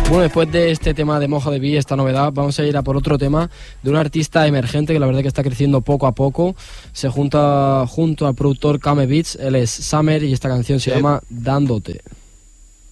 Bueno, después de este tema de Mojo de Bi, esta novedad, vamos a ir a por otro tema de un artista emergente que la verdad que está creciendo poco a poco. Se junta junto al productor Kame Beats, él es Summer y esta canción se llama Dándote.